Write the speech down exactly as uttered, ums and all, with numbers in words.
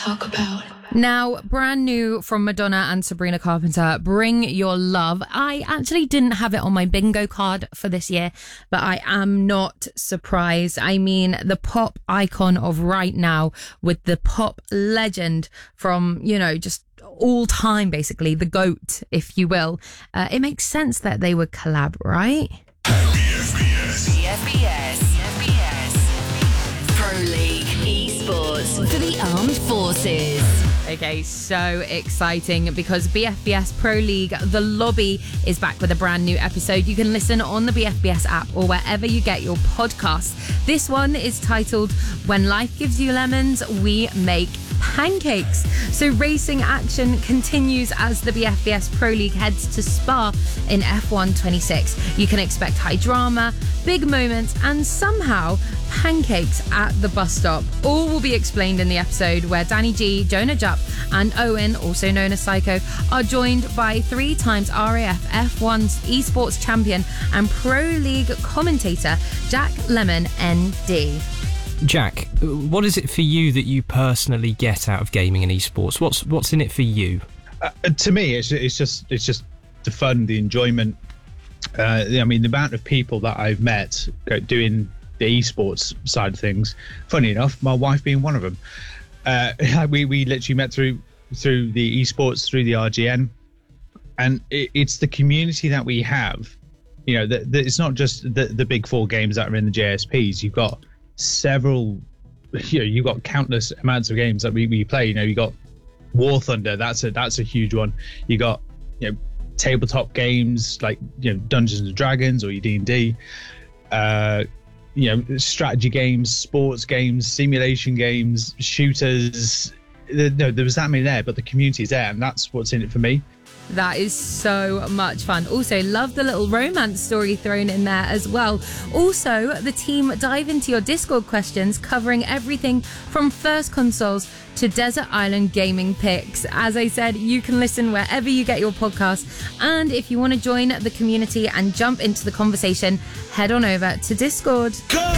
talk about. Now, brand new from Madonna and Sabrina Carpenter, Bring Your Love. I actually didn't have it on my bingo card for this year, but I am not surprised. I mean, the pop icon of right now with the pop legend from, you know, just all time, basically, the GOAT, if you will. Uh, it makes sense that they would collab, right? B F B S. B F B S. B F B S. Pro League Esports for the Armed Forces. Okay, so exciting because B F B S Pro League The Lobby is back with a brand new episode. You can listen on the B F B S app or wherever you get your podcasts. This one is titled When Life Gives You Lemons, We Make Pancakes. So racing action continues as the B F B S Pro League heads to Spa in F one twenty-six. You can expect high drama, big moments, and somehow pancakes at the bus stop. All will be explained in the episode where Danny G, Jonah Jupp, and Owen, also known as Psycho, are joined by three times R A F F one's esports champion and Pro League commentator Jack Lemon N D. Jack, what is it for you that you personally get out of gaming and esports? What's what's in it for you? Uh, to me, it's it's just it's just the fun, the enjoyment. Uh, I mean, the amount of people that I've met doing the esports side of things. Funny enough, my wife being one of them. Uh, we we literally met through through the esports, through the R G N, and it, it's the community that we have. You know, that it's not just the the big four games that are in the J S Ps. You've got several, you know, you've got countless amounts of games that we, we play. You know, you got War Thunder, that's a that's a huge one. You got, you know, tabletop games like, you know, Dungeons and Dragons or your D and D, uh you know, strategy games, sports games, simulation games, shooters. No, there was that many there, but the community is there, and that's what's in it for me. That is so much fun. Also, love the little romance story thrown in there as well. Also, the team dive into your Discord questions, covering everything from first consoles to Desert Island gaming picks. As I said, you can listen wherever you get your podcasts. And if you want to join the community and jump into the conversation, head on over to Discord.